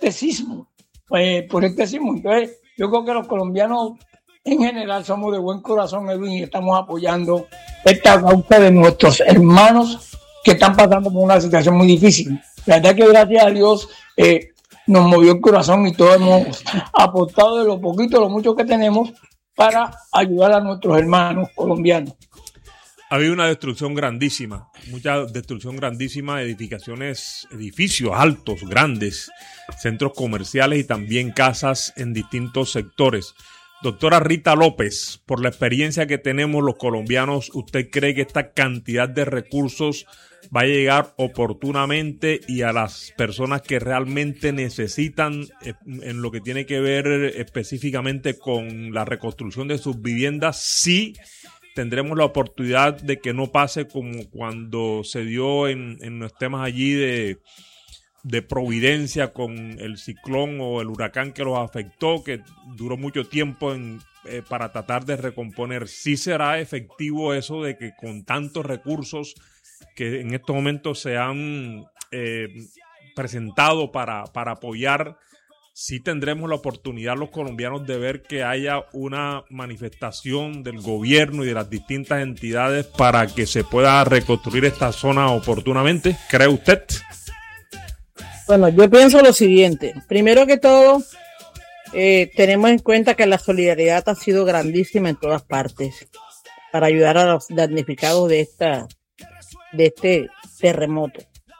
este sismo. Entonces, yo creo que los colombianos en general somos de buen corazón, Edwin, y estamos apoyando esta causa de nuestros hermanos que están pasando por una situación muy difícil. La verdad que gracias a Dios nos movió el corazón y todos hemos aportado de lo poquito, lo mucho que tenemos para ayudar a nuestros hermanos colombianos. Ha habido una destrucción grandísima, mucha destrucción grandísima de edificios altos, grandes, centros comerciales y también casas en distintos sectores. Doctora Rita López, por la experiencia que tenemos los colombianos, ¿usted cree que esta cantidad de recursos va a llegar oportunamente y a las personas que realmente necesitan en lo que tiene que ver específicamente con la reconstrucción de sus viviendas? Sí, tendremos la oportunidad de que no pase como cuando se dio en los temas allí de Providencia con el ciclón o el huracán que los afectó, que duró mucho tiempo para tratar de recomponer. ¿Sí será efectivo eso de que con tantos recursos que en estos momentos se han presentado para apoyar, sí tendremos la oportunidad los colombianos de ver que haya una manifestación del gobierno y de las distintas entidades para que se pueda reconstruir esta zona oportunamente? ¿Cree usted? Bueno, yo pienso lo siguiente. Primero que todo, tenemos en cuenta que la solidaridad ha sido grandísima en todas partes para ayudar a los damnificados de este terremoto.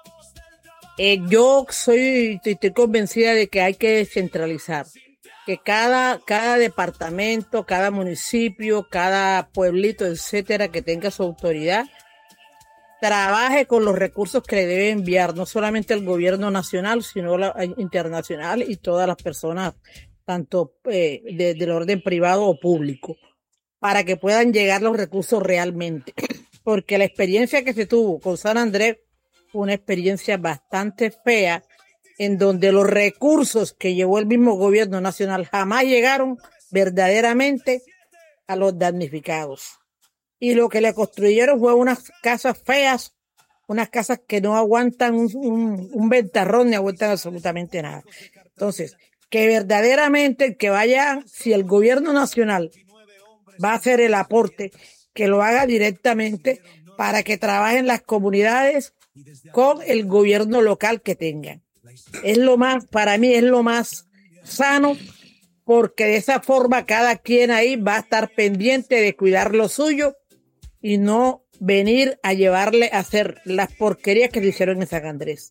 Yo estoy convencida de que hay que descentralizar, que cada departamento, cada municipio, cada pueblito, etcétera, que tenga su autoridad, trabaje con los recursos que le debe enviar, no solamente el gobierno nacional, sino internacional y todas las personas, tanto del orden privado o público, para que puedan llegar los recursos realmente. Porque la experiencia que se tuvo con San Andrés fue una experiencia bastante fea, en donde los recursos que llevó el mismo gobierno nacional jamás llegaron verdaderamente a los damnificados. Y lo que le construyeron fue unas casas feas, unas casas que no aguantan un ventarrón ni aguantan absolutamente nada. Entonces, que verdaderamente el que vaya, si el gobierno nacional va a hacer el aporte, que lo haga directamente para que trabajen las comunidades con el gobierno local que tengan. Para mí es lo más sano, porque de esa forma cada quien ahí va a estar pendiente de cuidar lo suyo y no venir a llevarle a hacer las porquerías que se hicieron en San Andrés.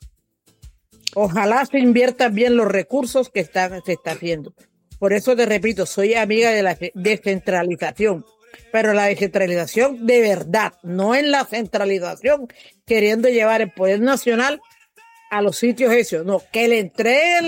Ojalá se inviertan bien los recursos que se está haciendo. Por eso te repito, soy amiga de la descentralización, pero la descentralización de verdad, no en la centralización queriendo llevar el poder nacional a los sitios esos, no, que le entreguen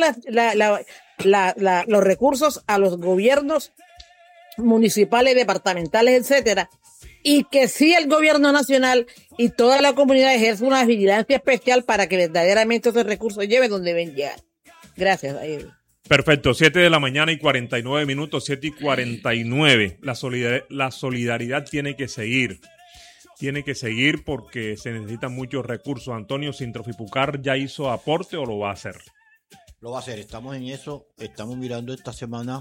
los recursos a los gobiernos municipales, departamentales, etcétera, y que sí el gobierno nacional y toda la comunidad ejerce una vigilancia especial para que verdaderamente esos recursos lleguen donde deben llegar. Gracias, David. Perfecto, 7 de la mañana y 49 minutos, 7 y 49. La solidaridad tiene que seguir. Tiene que seguir porque se necesitan muchos recursos. Antonio, ¿Sintrofipucar ya hizo aporte o lo va a hacer? Lo va a hacer, estamos en eso, estamos mirando esta semana.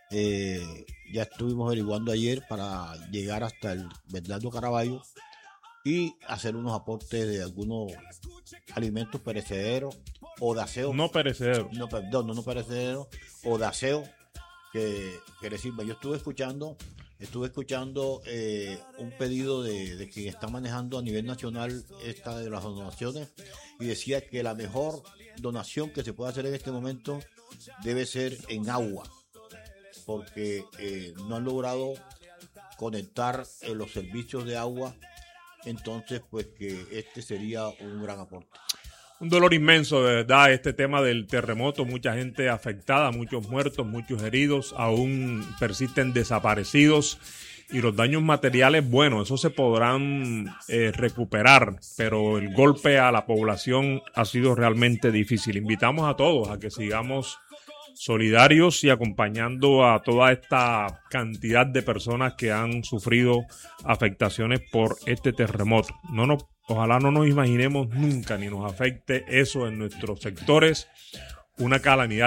Ya estuvimos averiguando ayer para llegar hasta el Bernardo Caraballo y hacer unos aportes de algunos alimentos perecederos o de aseo. No perecederos. No perecederos o de aseo que les sirva. Yo estuve escuchando un pedido de quien está manejando a nivel nacional esta de las donaciones y decía que la mejor donación que se puede hacer en este momento debe ser en agua, porque no han logrado conectar los servicios de agua, entonces pues que este sería un gran aporte. Un dolor inmenso, de verdad, este tema del terremoto, mucha gente afectada, muchos muertos, muchos heridos, aún persisten desaparecidos y los daños materiales, bueno, eso se podrán recuperar, pero el golpe a la población ha sido realmente difícil. Invitamos a todos a que sigamos solidarios y acompañando a toda esta cantidad de personas que han sufrido afectaciones por este terremoto. Ojalá no nos imaginemos nunca ni nos afecte eso en nuestros sectores, una calamidad